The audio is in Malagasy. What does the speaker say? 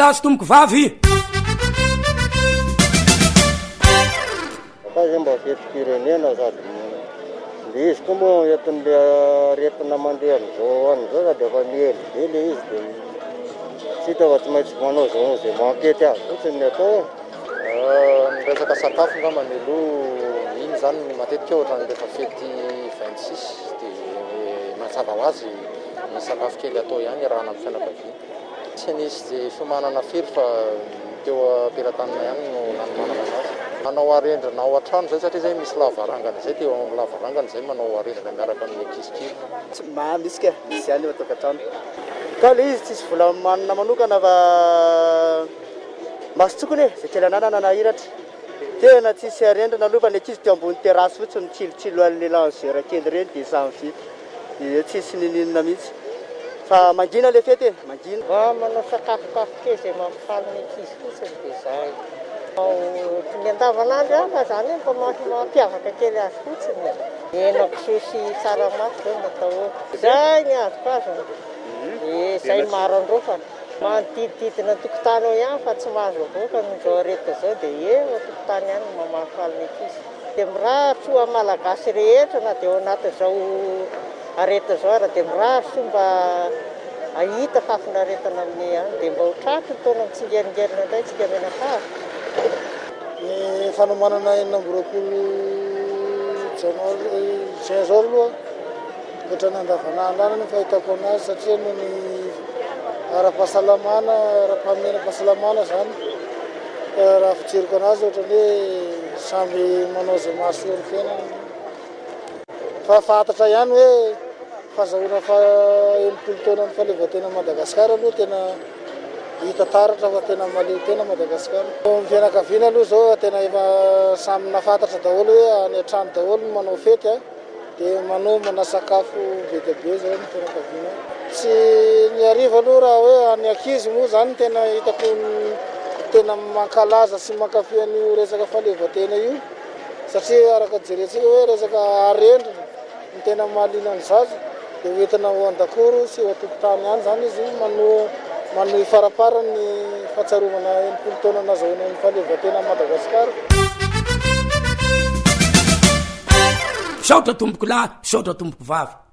lahy sy tomboko vavy. Fa mba fetim-pirenena sady izy koa moa entin'le aretina mandeha am'izao an'izao dia efa mielibely izy dia tsy hita fa tsy maintsy manao zao zay mankety azy fotsiny ny atao. Ny resaka sakafo ngamba ny aloha iny zany matetika ohatran'ny rehefa fety 26 dia mazava ho azy ny sakafo kely atao ihany raha amin'ny fianakaviana. Tsy nisy izay fiomanana firy fa teo ampelantanana ihany no nanomanana anazy. Manao arendrina ao an-trano zay satria zay misy lavarangana zay teo amin'ny lavarangana zay manao arendrina miaraka amin'ny ankizikely. Tsy misy ka misy ihany eo an-tokantrano. Ka le izy tsisy vola manana manokana fa masotsokony zay kely ananana nahiratra. Tena tsisy arendrina aloha fa ny ankizy teo ambony terasy fotsiny tsilotsilo an'le langera kely reny dia samy vita. Dia tsisy nininona mihitsy. Fa mangina le fety e, mangina. Manao sakafokafo kely zay mampifaly ny ankizy fotsiny dia zay. Ny andavanandro fa zany mba mampiavaka kely azy fotsiny. Henakisoa sy tsaramaso zao natao. Zay ny azoko azy. Zay maro androfana. Manodidididina tokotany ao ihany fa tsy mahazo avoaka n'izao areta zao dia eo tokotany ihany no mamafaly ny ankizy. Dia mirahatra ho malagasy rehetra na dia ao anatin'izao areta zao ara dia mirahatra mba ahita fafinaretana amin'ny any dia mba ho tratry ny taona mitsingeringerina indray tsika menafavy. Ny fanomanana enina amby roapolo juin zao aloha ohatrany andavanandro any ny fahitako anazy satria no ny ara-pahasalamana, ara-pahamena-pahasalamana zany. Raha fijeriko anazy ohatrany hoe samby manao zay mahasoa ny fiainana. Fa fantatra ihany hoe fahazahoana fa 80 taona ny fahaleovan-tena Madagasikara aloha tena hita taratra fa tena maleo tena Madagasikara. Ny fianakaviana aloha zao tena efa samy nafantatra daholo hoe any an-trano daholo no manao fety dia manomana sakafo be dia be zao ny fianakaviana. Tsy ny hariva aloha raha hoe any ankizy moa zany tena hitako tena mankalaza sy mankafy an'io resaka fahaleovan-tena io satria araka jerentsika hoe resaka arendrina ny tena mahaliana ny zaza dia hoentina ho an-dakoro sy ho an-tokotany ihany zany izy manohy ifarapara ny fahatsaromana 80 taona nazahoana ny fahaleovan-tena Madagasikara. Saotra tomboko lahy, saotra tomboko vavy.